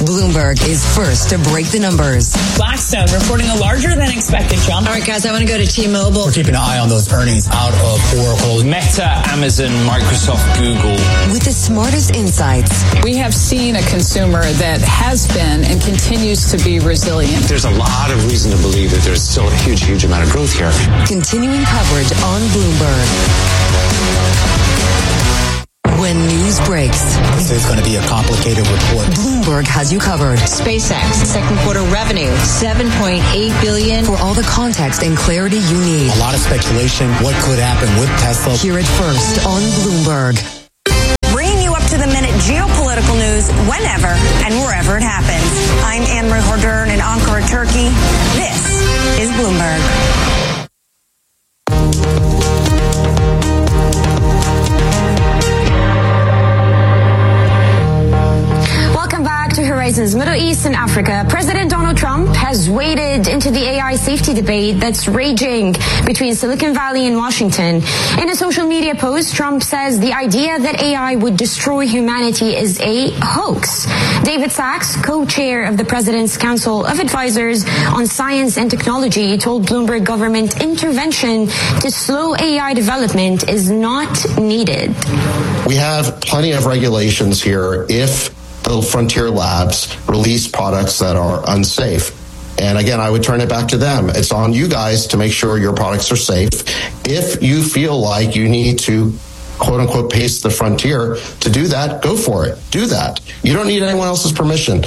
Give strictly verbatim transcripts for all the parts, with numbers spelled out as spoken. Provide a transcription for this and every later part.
Bloomberg is first to break the numbers. Blackstone reporting a larger than expected jump. All right, guys, I want to go to T-Mobile. We're keeping an eye on those earnings out of Oracle, Meta, Amazon, Microsoft, Google. With the smartest insights. We have seen a consumer that has been and continues to be resilient. There's a lot of reason to believe that there's still a huge, huge amount of growth here. Continuing coverage on Bloomberg. When news breaks, this is going to be a complicated report. Bloomberg has you covered. SpaceX, second quarter revenue, seven point eight billion dollars. For all the context and clarity you need. A lot of speculation. What could happen with Tesla? Hear it first on Bloomberg. Bringing you up to the minute geopolitical news whenever and wherever it happens. I'm Anne-Marie Hordern in Ankara, Turkey. This is Bloomberg. Horizons Middle East and Africa. President Donald Trump has waded into the A I safety debate that's raging between Silicon Valley and Washington. In a social media post, Trump says the idea that A I would destroy humanity is a hoax. David Sachs, co-chair of the President's Council of Advisors on Science and Technology, told Bloomberg government intervention to slow A I development is not needed. We have plenty of regulations here if the frontier labs release products that are unsafe. And again, I would turn it back to them. It's on you guys to make sure your products are safe. If you feel like you need to, quote unquote, pace the frontier, to do that, go for it. Do that. You don't need anyone else's permission.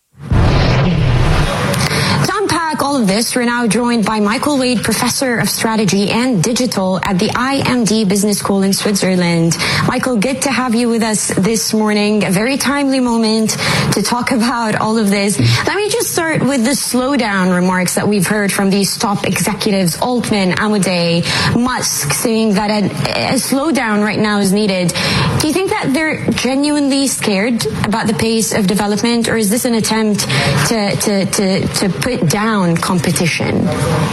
All of this, we're now joined by Michael Wade, Professor of Strategy and Digital at the I M D Business School in Switzerland. Michael, good to have you with us this morning. A very timely moment to talk about all of this. Let me just start with the slowdown remarks that we've heard from these top executives, Altman, Amodei, Musk, saying that a, a slowdown right now is needed. Do you think that they're genuinely scared about the pace of development, or is this an attempt to, to, to, to put down competition?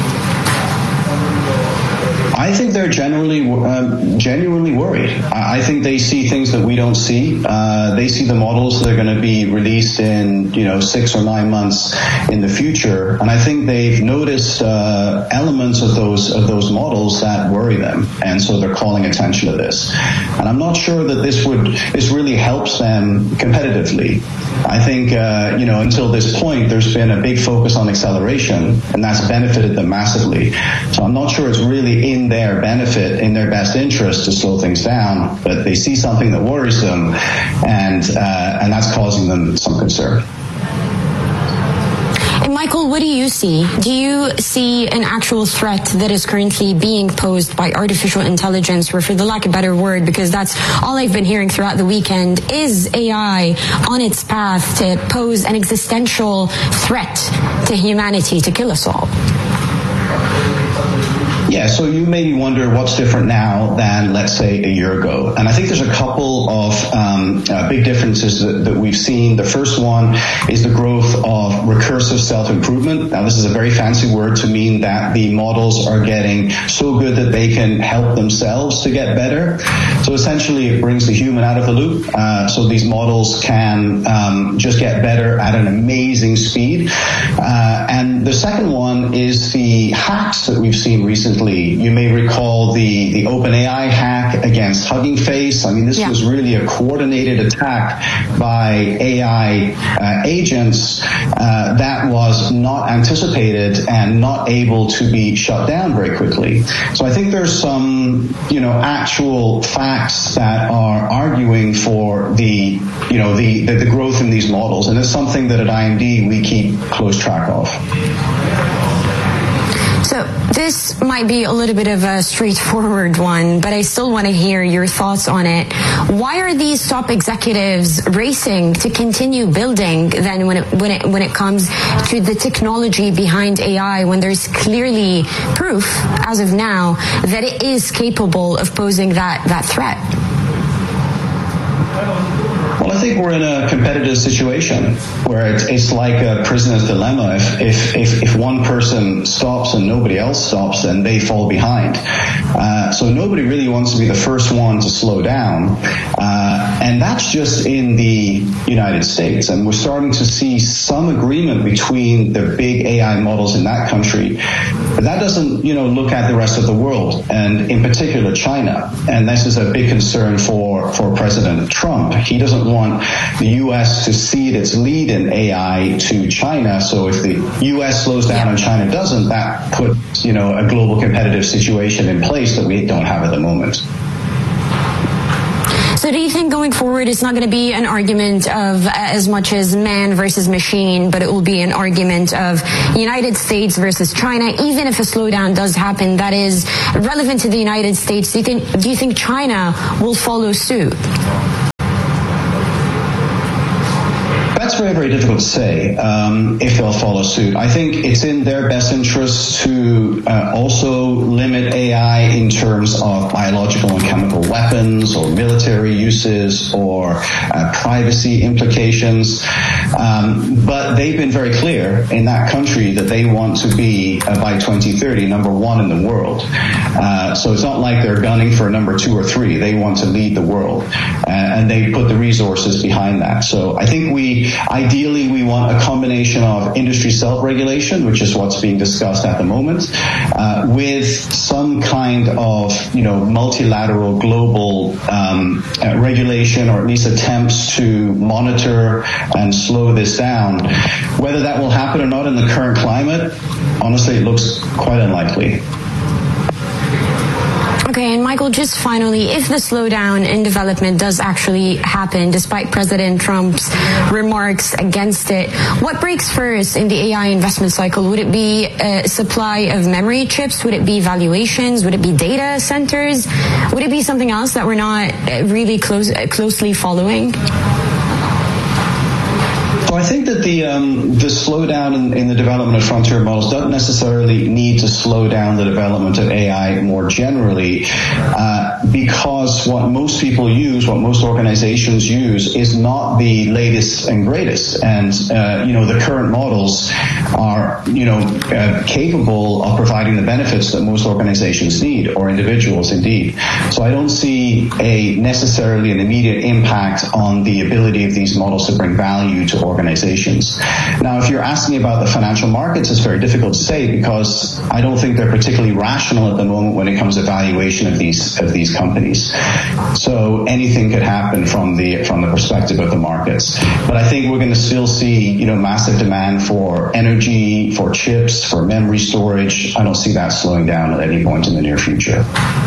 I think they're generally um, genuinely worried. I think they see things that we don't see. Uh, they see the models that are going to be released in, you know, six or nine months in the future, and I think they've noticed uh, elements of those of those models that worry them, and so they're calling attention to this. And I'm not sure that this would this really helps them competitively. I think uh, you know until this point, there's been a big focus on acceleration, and that's benefited them massively. So I'm not sure it's really in their benefit, in their best interest to slow things down, but they see something that worries them, and uh, and that's causing them some concern. And Michael, what do you see? Do you see an actual threat that is currently being posed by artificial intelligence, or for the lack of a better word, because that's all I've been hearing throughout the weekend, is A I on its path to pose an existential threat to humanity, to kill us all? Yeah, so you maybe wonder what's different now than, let's say, a year ago. And I think there's a couple of um, uh, big differences that, that we've seen. The first one is the growth of recursive self-improvement. Now, this is a very fancy word to mean that the models are getting so good that they can help themselves to get better. So essentially, it brings the human out of the loop. Uh, so these models can um, just get better at an amazing speed. Uh, and the second one is the hacks that we've seen recently. You may recall the, the OpenAI hack against Hugging Face. I mean, this yeah. was really a coordinated attack by A I uh, agents uh, that was not anticipated and not able to be shut down very quickly. So I think there's some, you know, actual facts that are arguing for the, you know, the, the, the growth in these models. And it's something that at I M D we keep close track of. So this might be a little bit of a straightforward one, but I still want to hear your thoughts on it. Why are these top executives racing to continue building then when it, when it, when it comes to the technology behind A I, when there's clearly proof as of now that it is capable of posing that, that threat? Well, I think we're in a competitive situation where it's, it's like a prisoner's dilemma. If, if, if, if one person stops and nobody else stops, then they fall behind. Uh, so nobody really wants to be the first one to slow down. Uh, and that's just in the United States. And we're starting to see some agreement between the big A I models in that country. But that doesn't, you know, look at the rest of the world, and in particular China. And this is a big concern for, for President Trump. He doesn't want the U S to cede its lead in A I to China. So if the U S slows down and China doesn't, that puts, you know, a global competitive situation in place that we don't have at the moment. So do you think going forward it's not going to be an argument of as much as man versus machine, but it will be an argument of United States versus China, even if a slowdown does happen that is relevant to the United States? Do you think, do you think China will follow suit? That's very, very difficult to say um, if they'll follow suit. I think it's in their best interest to uh, also limit A I in terms of biological and chemical weapons or military uses or uh, privacy implications. Um, but they've been very clear in that country that they want to be, uh, by twenty thirty, number one in the world. Uh, so it's not like they're gunning for number two or three. They want to lead the world. Uh, and they put the resources behind that. So I think we Ideally, we want a combination of industry self-regulation, which is what's being discussed at the moment, uh, with some kind of, you know, multilateral global um, uh, regulation, or at least attempts to monitor and slow this down. Whether that will happen or not in the current climate, honestly, it looks quite unlikely. Okay, and Michael, just finally, if the slowdown in development does actually happen, despite President Trump's remarks against it, what breaks first in the A I investment cycle? Would it be a supply of memory chips? Would it be valuations? Would it be data centers? Would it be something else that we're not really close, closely following? So I think that the um, the slowdown in, in the development of frontier models doesn't necessarily need to slow down the development of A I more generally, uh, because what most people use, what most organizations use, is not the latest and greatest. And uh, you know, the current models are, you know, uh, capable of providing the benefits that most organizations need, or individuals indeed. So I don't see a necessarily an immediate impact on the ability of these models to bring value to organizations. Organizations. Now, if you're asking about the financial markets, it's very difficult to say, because I don't think they're particularly rational at the moment when it comes to valuation of these of these companies. So anything could happen from the from the perspective of the markets. But I think we're going to still see, you know, massive demand for energy, for chips, for memory storage. I don't see that slowing down at any point in the near future.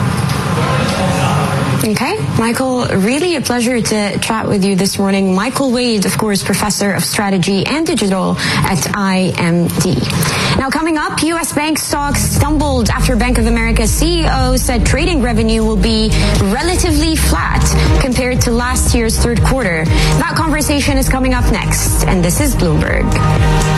Okay, Michael, really a pleasure to chat with you this morning. Michael Wade, of course, Professor of Strategy and Digital at I M D. Now, coming up, U S bank stocks stumbled after Bank of America's C E O said trading revenue will be relatively flat compared to last year's third quarter. That conversation is coming up next, and this is Bloomberg.